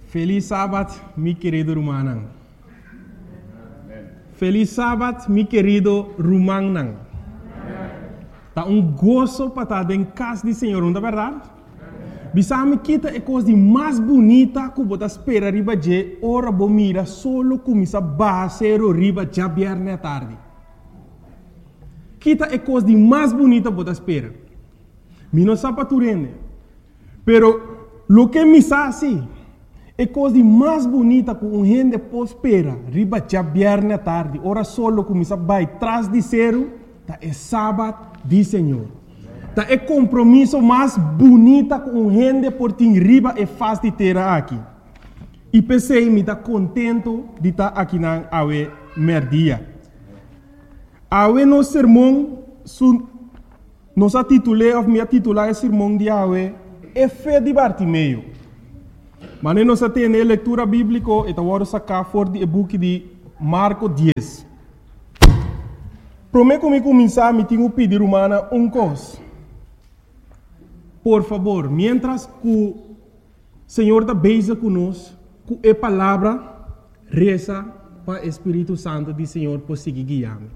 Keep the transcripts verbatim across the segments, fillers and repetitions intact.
Feliz sábado, mi querido Rumanang. Feliz sábado, mi querido Rumanang. Tá um gozo para estar em casa do Senhor, não é verdade? Bisami kita é coisa mais bonita que você espera riba de hora bo mira solo começa basero riba já viernes à tarde. Kita é coisa mais bonita que você espera. Mi não sabe tu rende. Pero lo que me sabe é coisa mais bonita que um gente pode esperar riba já viernes à tarde. Hora solo começa vai trás de zero, tá é sábado do Senhor. Tá é compromisso mais bonita com um gente por ti riba é fácil de ter aqui. E pensei me tá contento de estar aqui na awe merdia. Awe no sermão su nos a titulei of me a titular sermão de awe é fé de Bartimeu. Mas nós a ter leitura bíblica e tá vou sacar fora de book de Marcos dez. Prometo que me começar me tenho pedir humana um coisa. Por favor, mientras que o Senhor está beija conosco, que a palavra reza para o Espírito Santo do Senhor por seguir guiando.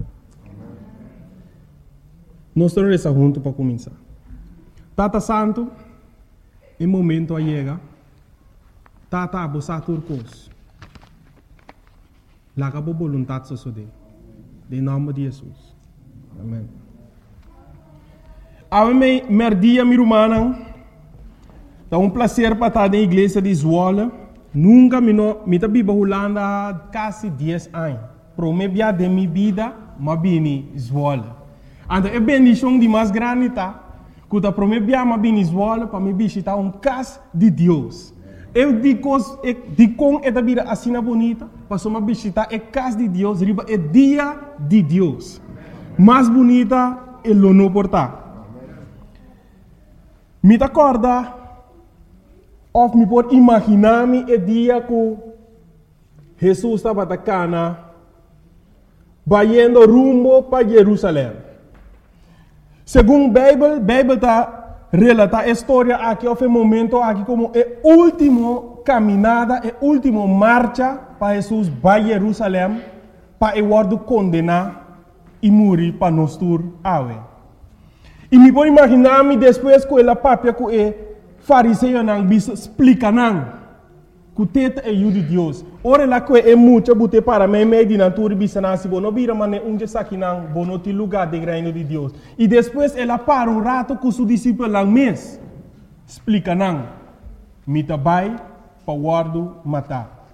Nós estamos reza juntos para começar. Tata Santo, em momento a chega, Tata abosa turcos. Laga por vontade só de. Em nome de Jesus. Amém. A mim, merdia, mi rumana, é um prazer para estar na igreja de Zwolle. Nunca me me tá biba Holanda quase dez anos. Pro me bia de minha vida, ma bini Zwolle. Então é bendição de mais grande tá. Quando pro me bia ma bini Zwolle para me visitar um casa de Deus. Eu digo, digo com esta vida assim bonita, para me visitar a casa de Deus, riba é dia de Deus. Mais bonita é o não portar. Me acorda, ou me pode imaginar-me o dia que Jesus estava na cana, indo rumo para Jerusalém. Segundo a Bíblia, a Bíblia está relata a história aqui, houve um momento aqui como a última caminhada, a última marcha para Jesus para Jerusalém, para o word condenar e morrer para nós todos. E me pode imaginar-me depois que ela papia que o fariseu não explica não que o teta é o de Deus. Ora lá que é muito bote para mim meio de natura bisana se bono vira mané onde saque não bono te lugar de reino de Deus. E depois ela para um rato com seu discípulo lá mês explica não me tabai para guardo matar.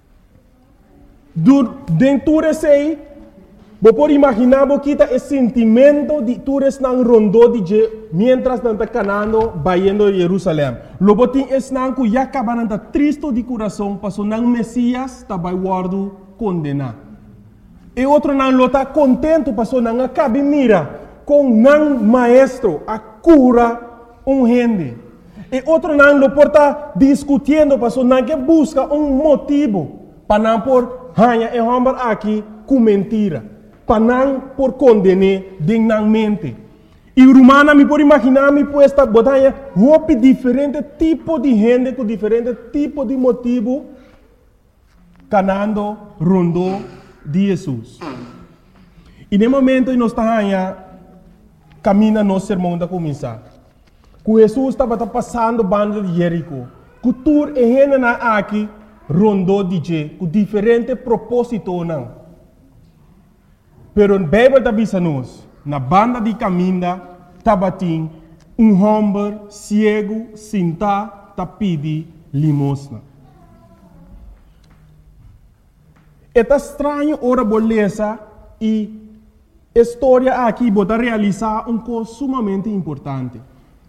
Dentro desse Você pode imaginar que esse sentimento de todos não rondou de mientras não está canando indo a Jerusalém. Logo tem esse não que já acaba não triste de coração, passou não Messias está vai guardo condenar. E outro não está contente, passou não acaba mira com não maestro a cura um gente. E outro não lo porta discutindo, passou não que busca um motivo para não por hanha e homem aqui com mentira. Para não por condenar dignamente. E Romana me pode imaginar me puesta botanha roupa diferente tipo de gente com diferente tipo de motivo canando rondo de Jesus. E no momento nós estamos caminhando no sermão da começar. Que Jesus estava passando banda de Jerico. Que tur e gente na aqui rondo de je com diferente propósito não. Pero a Bíblia está dizendo na banda de caminho, tabatim, um homem cego, sentado, tá pedi limosna. É estranho ora beleza e a história aqui pode realizar um coisa sumamente importante.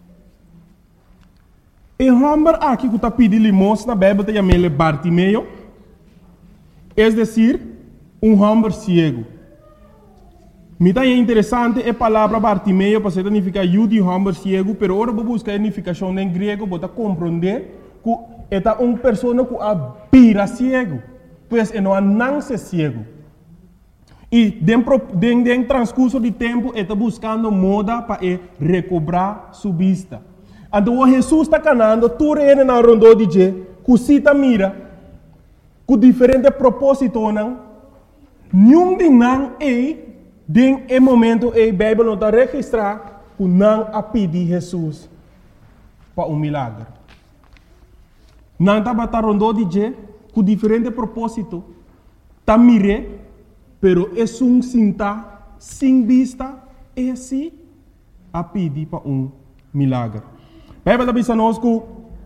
O homem aqui que tá pedi limosna, a Bíblia está chamando Bartimeu, é decir, um homem cego. Me é interessante a palavra Bartimeu para significar eu de homem cego, pero agora vou buscar a significação em grego para compreender que é uma pessoa que vira cego, pois é não nasce cego. E dentro do transcurso de tempo está buscando moda para recobrar sua vista. Então Jesus está canando, tudo ele na rondo de que cosita mira, com diferente propósito, não? Nenhum de não é, den é momento é, a Bíblia não está registrar, o não a pedir Jesus para um milagre. Não está batendo de je, com diferente propósito, está mire, pero é um sinta, sem vista, é assim, a pedir para um milagre. A Bíblia está dizendo que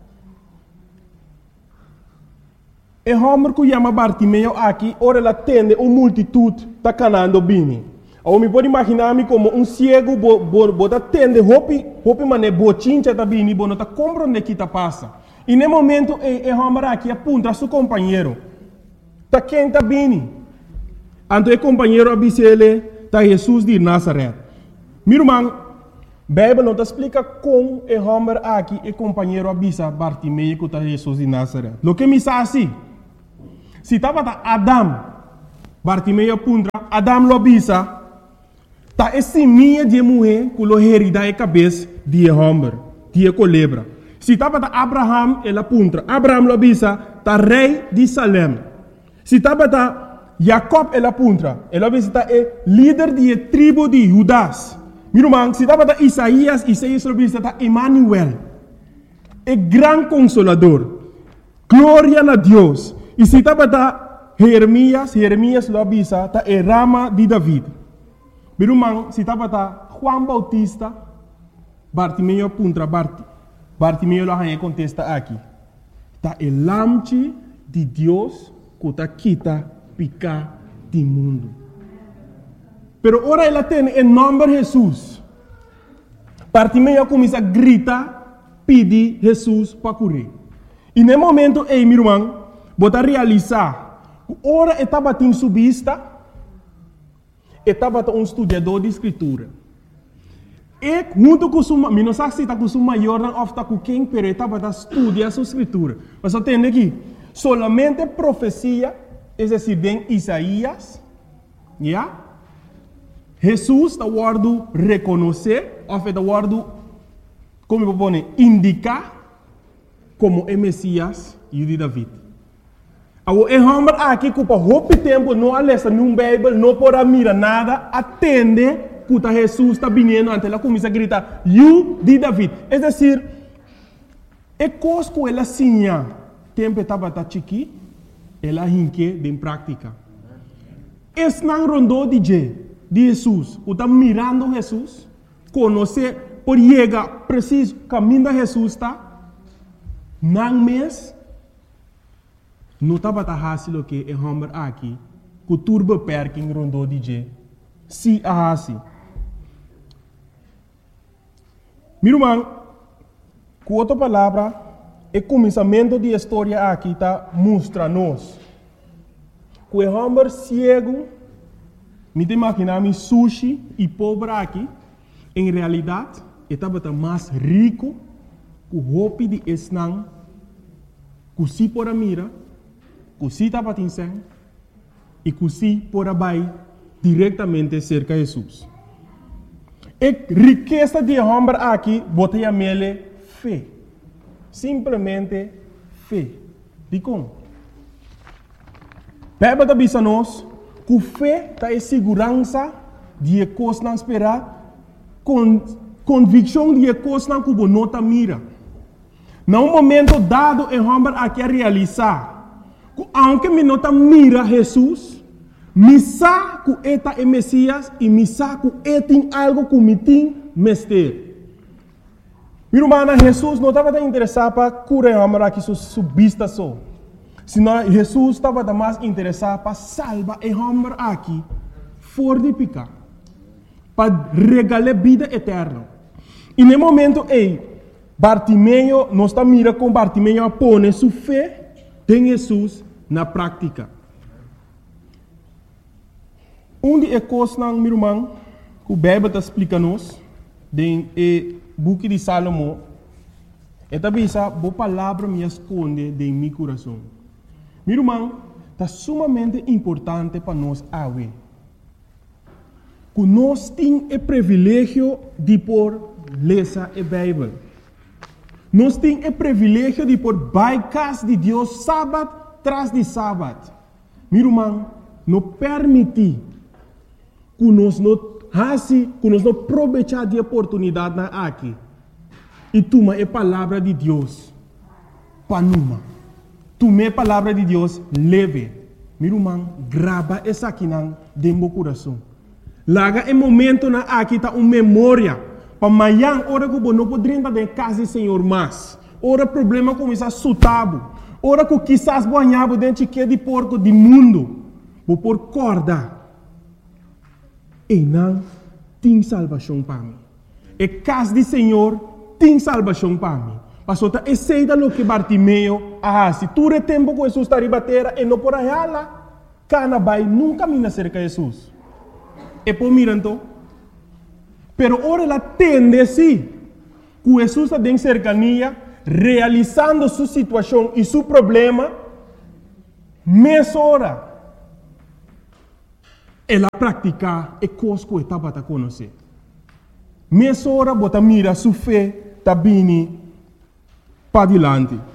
e homem que chama Bartimeu aqui, ora ela tende uma multitude está canando bem. Eu me pode imaginar-me como um cego, bota tende, hopi, hopi mané, bochincha está bem, bo não está compreendendo o que está passa. E no momento, e homem aqui aponta a seu companheiro, está quem está bem. Então o companheiro avisa ele, está Jesus de Nazaré. Meu irmão, a Bíblia não explica como o homem aqui, o companheiro avisa Bartimeu que está Jesus de Nazaré. O que me diz assim? Se estava Adam, Bartimeu apunta, Adam lo avisa, está esse minha de mulher que lo herida a cabeça de homem, de culebra. Se estava Abraham, ele apunta, Abraham lo avisa, está rei de Salem. Se estava Jacob, ele apunta, ele avisa, está líder de tribo de Judas. Meu irmão, se estava Isaías, Isaías lo avisa, está Emmanuel, é grande consolador, glória a Deus. E se estava Jeremias, Jeremias lo avisa, está a rama de David. Meu irmão, se estava Juan Bautista, Bartimeu apunta, Bart, Bartimeu lo contesta aqui. Está o lamche de Deus que está quita picar do mundo. Pero ora ela tem o nome de Jesus. Bartimeu começa a gritar, pedir Jesus para curar. E no momento, ei, meu irmão, bota realizar, ora estava em subista, estava um estudador de escritura. E junto com o meu, não sei se está com o maior, não está com quem, mas estava a estudar a escritura. Mas eu tenho aqui, solamente profecia, é decir, em Isaías, já? Jesus está guardando reconhecer, ou está guardando, como eu vou pôr, indicar como é Messias e de David. O homem aqui que por muito tempo não alessa num Bíblia, não pode mirar nada, atende que Jesus está vindo, ante ela começa a gritar, you de David. É decir, é coisa que ela sinha, tempo estava chiqui, ela rinque em prática. Esse não rondou de Jesus, que está mirando Jesus, conhecer, por chegar preciso, caminho de Jesus está, não mesmo, não estava fácil que o homem aqui, que o turbo perking rondou de G. Se a assim. Meu irmão, com outra palavra, o começamento da história aqui está mostra-nos que o homem cego, me imaginar sushi e pobre aqui, em realidade, estava mais rico que o roupa de esnang, que se por a mira, que se estava atingindo e que se por abai diretamente cerca de Jesus. A riqueza de homem aqui, bota a mele fé. Simplesmente fé. De como? Bíblia está dizendo que fé está em segurança de coisas não esperar, com convicção de coisas não que você não está mira. Num momento dado, o homem aqui a realizar, aunque me não mira Jesus, me sabe que ele é Messias e me sabe que ele tem algo que me tem mestre. Meu irmão, Jesus não estava interessado para curar o homem aqui sua vista só. Senão Jesus estava mais interessado para salvar o homem aqui fora de pecar, para regalar vida eterna. E no momento, ei, Bartimeu não está mira com Bartimeu a pôr sua fé em Jesus na prática. Um de coisas, meu irmão, que o Bíblia está explicando-nos, no book de Salomão, é também essa boa palavra me esconde em meu coração. Meu irmão, está sumamente importante para nós hoje. Que nós temos o privilégio de por ler a Bíblia. Nós temos o privilégio de por bypass de Deus sábado tras de sábado. Meu irmão, não permite que nós não façamos, que nós não aproveitar de oportunidade aqui. E toma a palavra de Deus para numa. Toma a palavra de Deus leve. Meu irmão, grava essa aqui dentro do coração. Laga o momento na aqui tá uma memória. Para amanhã, hora que não poderia estar em casa do Senhor mais. Ora problema começa a sutabo. Ora que quizás banhava dentro de porco do mundo. Vou por corda. E não tem salvação para mim. E casa do Senhor tem salvação para mim. Pastor, tá aceita lo que Bartimeu ah, se tu é tempo que Jesus está ribatera e não por aí lá, cana vai nunca mina cerca de Jesus. E por miranto, pero ora ela tende sim, que Jesus está em cercania, realizando sua situação e seu problema, mês hora. Ela pratica e coisa que estava a conhecer. Mês hora, bota mira sua fé, tá bem para adiante.